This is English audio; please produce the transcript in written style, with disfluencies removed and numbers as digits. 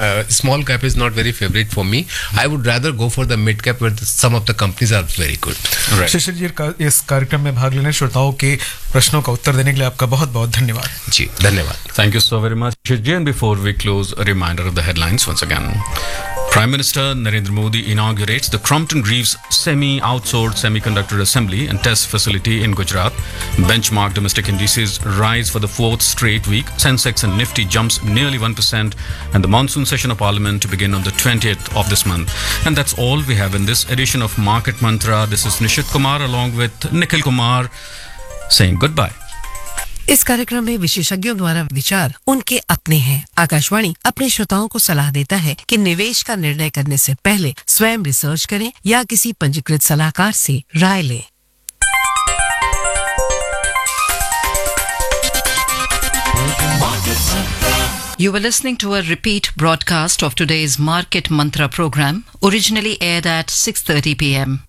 small cap is not very favorite for me. I would rather go for the mid cap where some of the companies are very good. Right. शिशिर जी, इस कार्यक्रम में भाग लेने, श्रोताओं के प्रश्नों का उत्तर देने के लिए आपका बहुत बहुत धन्यवाद. जी, धन्यवाद. Thank you so very much, Shishir ji. And before we close, a reminder of the headlines once again. Prime Minister Narendra Modi inaugurates the Crompton Greaves semi-outsourced semiconductor assembly and test facility in Gujarat. Benchmark domestic indices rise for the fourth straight week. Sensex and Nifty jumps nearly 1%, and the monsoon session of Parliament to begin on the 20th of this month. And that's all we have in this edition of Market Mantra. This is Nishit Kumar along with Nikhil Kumar saying goodbye. इस कार्यक्रम में विशेषज्ञों द्वारा विचार उनके अपने हैं. आकाशवाणी अपने श्रोताओं को सलाह देता है कि निवेश का निर्णय करने से पहले स्वयं रिसर्च करें या किसी पंजीकृत सलाहकार से राय लें. You were listening to a repeat broadcast of today's Market Mantra program, originally aired at 6:30 p.m.